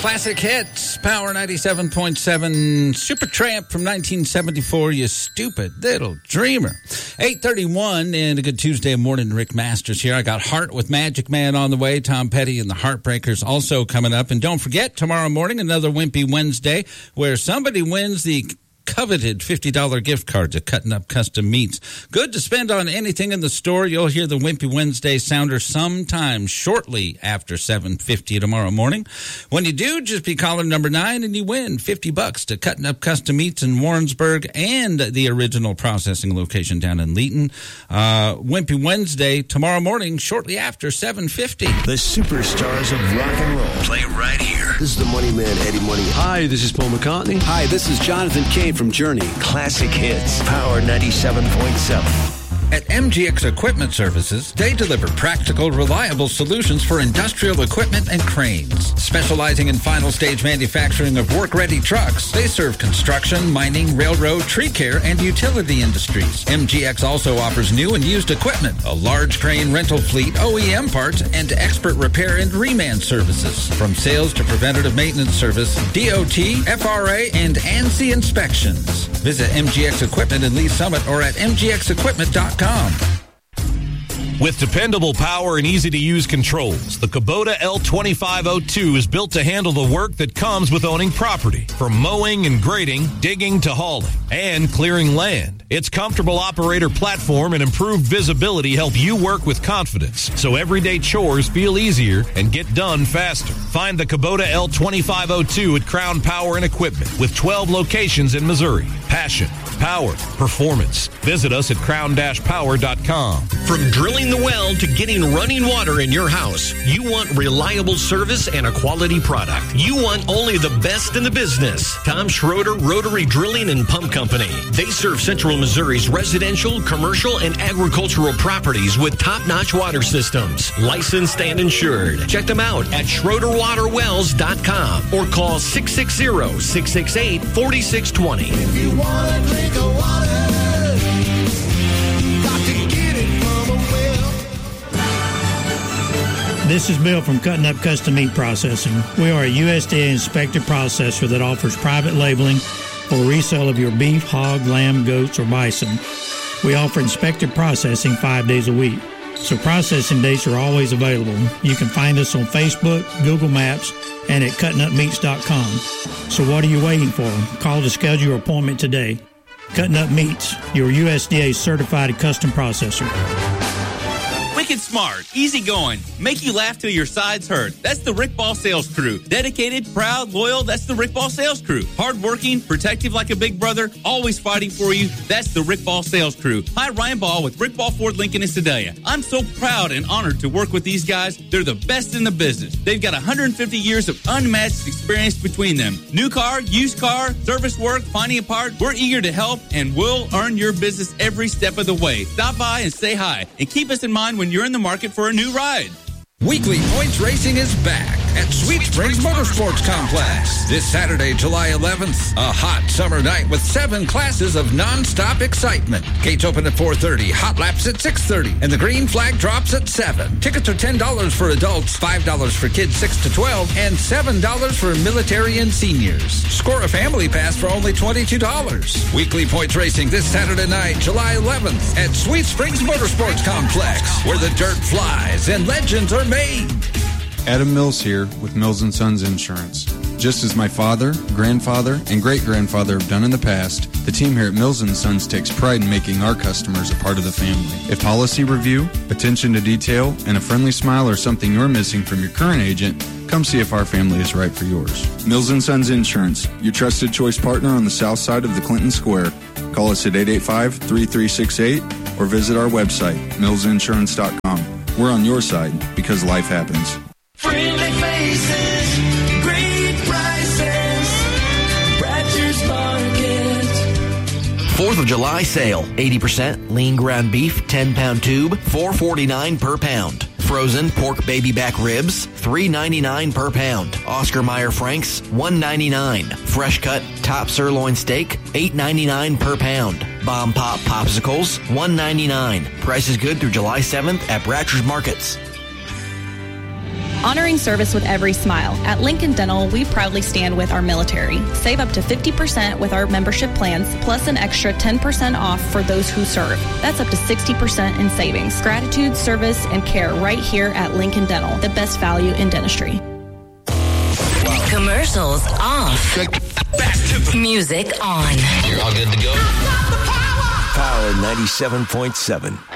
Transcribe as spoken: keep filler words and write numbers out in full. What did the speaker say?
Classic hits, Power ninety-seven point seven, Supertramp from nineteen seventy-four, you stupid little dreamer. eight thirty-one and a good Tuesday morning, Rick Masters here. I got Heart with Magic Man on the way, Tom Petty and the Heartbreakers also coming up. And don't forget, tomorrow morning, another Wimpy Wednesday, where somebody wins the coveted fifty dollars gift card to Cutting Up Custom Meats. Good to spend on anything in the store. You'll hear the Wimpy Wednesday sounder sometime shortly after seven fifty tomorrow morning. When you do, just be caller number nine and you win fifty bucks to Cutting Up Custom Meats in Warrensburg and the original processing location down in Leeton. Uh, Wimpy Wednesday tomorrow morning shortly after seven fifty. The superstars of rock and roll play right here. This is the Money Man, Eddie Money. Hi, this is Paul McCartney. Hi, this is Jonathan Cain from Journey. Classic hits, Power ninety-seven point seven. At M G X Equipment Services, they deliver practical, reliable solutions for industrial equipment and cranes. Specializing in final stage manufacturing of work-ready trucks, they serve construction, mining, railroad, tree care, and utility industries. M G X also offers new and used equipment, a large crane rental fleet, O E M parts, and expert repair and reman services. From sales to preventative maintenance service, D O T, F R A, and ANSI inspections. Visit M G X Equipment in Lee Summit or at m g x equipment dot com. With dependable power and easy-to-use controls, the Kubota L twenty-five oh two is built to handle the work that comes with owning property. From mowing and grading, digging to hauling, and clearing land. Its comfortable operator platform and improved visibility help you work with confidence, so everyday chores feel easier and get done faster. Find the Kubota L twenty-five oh two at Crown Power and Equipment with twelve locations in Missouri. Passion, power, performance. Visit us at crown dash power dot com. From drilling the well to getting running water in your house, you want reliable service and a quality product. You want only the best in the business. Tom Schroeder Rotary Drilling and Pump Company. They serve Central Missouri's residential, commercial, and agricultural properties with top-notch water systems. Licensed and insured. Check them out at schroeder water wells dot com or call six six zero, six six eight, four six two zero. If you want to drink a water, got to get it from a well. This is Bill from Cutting Up Custom Meat Processing. We are a U S D A-inspected processor that offers private labeling for resale of your beef, hog, lamb, goats, or bison. We offer inspected processing five days a week, so processing dates are always available. You can find us on Facebook, Google Maps, and at cutting up meats dot com. So what are you waiting for? Call to schedule your appointment today. Cutting Up Meats, your U S D A-certified custom processor. Wicked smart, easy going, make you laugh till your sides hurt. That's the Rick Ball Sales Crew. Dedicated, proud, loyal, that's the Rick Ball Sales Crew. Hardworking, protective like a big brother, always fighting for you, that's the Rick Ball Sales Crew. Hi, Ryan Ball with Rick Ball Ford Lincoln in Sedalia. I'm so proud and honored to work with these guys. They're the best in the business. They've got one hundred fifty years of unmatched experience between them. New car, used car, service work, finding a part. We're eager to help and we'll earn your business every step of the way. Stop by and say hi and keep us in mind when you're in the market for a new ride. Weekly Points Racing is back at Sweet Springs Motorsports Complex. This Saturday, July eleventh, a hot summer night with seven classes of non-stop excitement. Gates open at four thirty, hot laps at six thirty, and the green flag drops at seven. Tickets are ten dollars for adults, five dollars for kids six to twelve, and seven dollars for military and seniors. Score a family pass for only twenty-two dollars. Weekly Points Racing this Saturday night, July eleventh, at Sweet Springs Motorsports Complex, where the dirt flies and legends are made. Adam Mills here with Mills and Sons Insurance. Just as my father, grandfather, and great-grandfather have done in the past, the team here at Mills and Sons takes pride in making our customers a part of the family. If policy review, attention to detail, and a friendly smile are something you're missing from your current agent, come see if our family is right for yours. Mills and Sons Insurance, your trusted choice partner on the south side of the Clinton Square. Call us at eight eight five, three three six eight or visit our website, mills insurance dot com. We're on your side because life happens. Friendly faces, great prices, Bratcher's Market. fourth of July sale. eighty percent lean ground beef, ten pound tube, four forty-nine per pound. Frozen pork baby back ribs, three ninety-nine per pound. Oscar Mayer Franks, one ninety-nine. Fresh cut top sirloin steak, eight ninety-nine per pound. Bomb Pop popsicles, one ninety-nine. Price is good through July seventh at Bratcher's Markets. Honoring service with every smile. At Lincoln Dental, we proudly stand with our military. Save up to fifty percent with our membership plans, plus an extra ten percent off for those who serve. That's up to sixty percent in savings. Gratitude, service, and care right here at Lincoln Dental, the best value in dentistry. Commercials off. Back to the music on. You're all good to go. Power ninety-seven point seven.